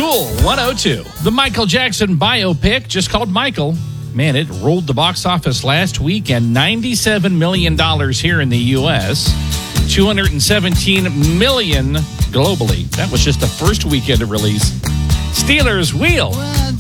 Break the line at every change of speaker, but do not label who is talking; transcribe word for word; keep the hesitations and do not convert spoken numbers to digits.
Cool one oh two. The Michael Jackson biopic, just called Michael. Man, it rolled the box office last week and ninety-seven million dollars here in the U S, two hundred seventeen million dollars globally. That was just the first weekend of release. Steelers wheel.